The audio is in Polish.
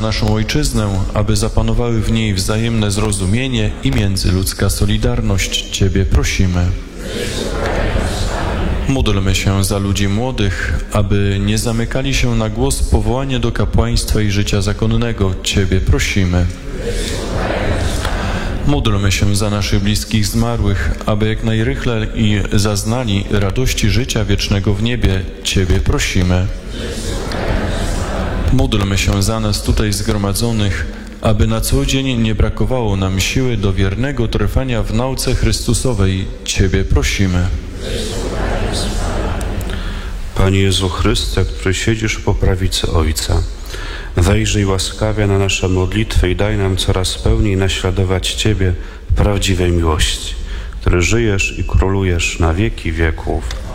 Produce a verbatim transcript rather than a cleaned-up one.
naszą ojczyznę, aby zapanowały w niej wzajemne zrozumienie i międzyludzka solidarność. Ciebie prosimy. Módlmy się za ludzi młodych, aby nie zamykali się na głos powołania do kapłaństwa i życia zakonnego. Ciebie prosimy. Módlmy się za naszych bliskich zmarłych, aby jak najrychlej zaznali radości życia wiecznego w niebie. Ciebie prosimy. Módlmy się za nas tutaj zgromadzonych, aby na co dzień nie brakowało nam siły do wiernego trwania w nauce Chrystusowej. Ciebie prosimy. Panie Jezu Chryste, który siedzisz po prawicy Ojca, wejrzyj łaskawie na nasze modlitwy i daj nam coraz pełniej naśladować Ciebie w prawdziwej miłości, który żyjesz i królujesz na wieki wieków.